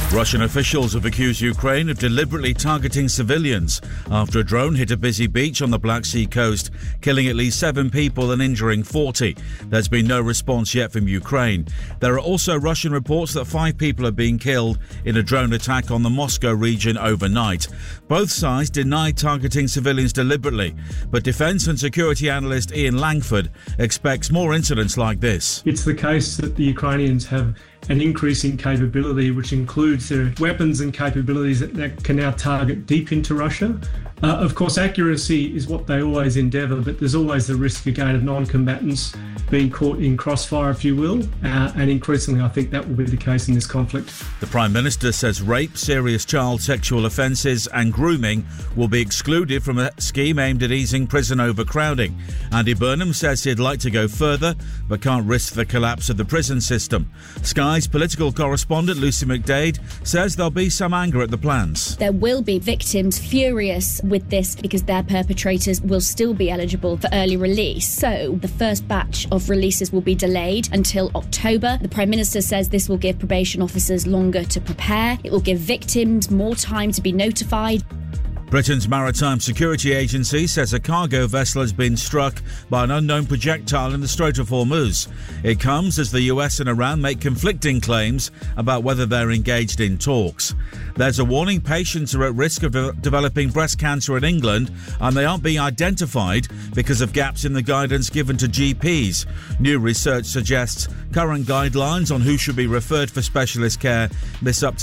Russian officials have accused Ukraine of deliberately targeting civilians after a drone hit a busy beach on the Black Sea coast, killing at least 7 people and injuring 40. There's been no response yet from Ukraine. There are also Russian reports that 5 people are being killed in a drone attack on the Moscow region overnight. Both sides denied targeting civilians deliberately, but defence and security analyst Ian Langford expects more incidents like this. It's the case that the Ukrainians have an increasing capability, which includes their weapons and capabilities that can now target deep into Russia. Of course, accuracy is what they always endeavour, but there's always the risk, again, of non-combatants being caught in crossfire, if you will, and increasingly I think that will be the case in this conflict. The Prime Minister says rape, serious child sexual offences and grooming will be excluded from a scheme aimed at easing prison overcrowding. Andy Burnham says he'd like to go further, but can't risk the collapse of the prison system. Sky's political correspondent Lucy McDade says there'll be some anger at the plans. There will be victims furious with this because their perpetrators will still be eligible for early release. So the first batch of releases will be delayed until October. The Prime Minister says this will give probation officers longer to prepare. It will give victims more time to be notified. Britain's Maritime Security Agency says a cargo vessel has been struck by an unknown projectile in the Strait of Hormuz. It comes as the US and Iran make conflicting claims about whether they're engaged in talks. There's a warning patients are at risk of developing breast cancer in England, and they aren't being identified because of gaps in the guidance given to GPs. New research suggests current guidelines on who should be referred for specialist care miss up to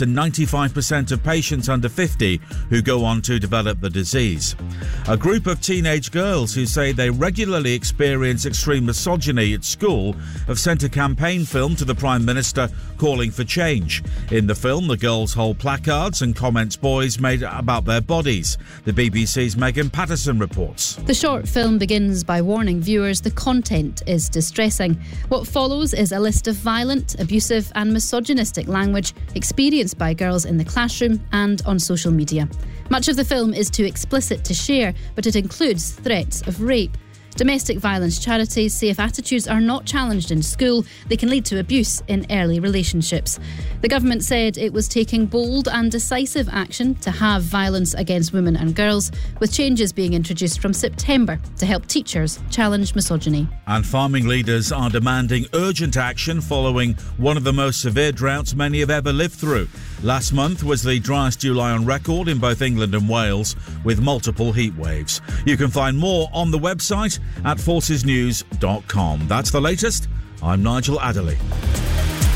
95% of patients under 50 who go on to develop the disease. A group of teenage girls who say they regularly experience extreme misogyny at school have sent a campaign film to the Prime Minister calling for change. In the film, the girls hold placards and comments boys made about their bodies. The BBC's Megan Patterson reports. The short film begins by warning viewers the content is distressing. What follows is a list of violent, abusive and misogynistic language experienced by girls in the classroom and on social media. Much of the film is too explicit to share, but it includes threats of rape. Domestic violence charities say if attitudes are not challenged in school, they can lead to abuse in early relationships. The government said it was taking bold and decisive action to halve violence against women and girls, with changes being introduced from September to help teachers challenge misogyny. And farming leaders are demanding urgent action following one of the most severe droughts many have ever lived through. Last month was the driest July on record in both England and Wales, with multiple heat waves. You can find more on the website at forcesnews.com. That's the latest. I'm Nigel Adderley.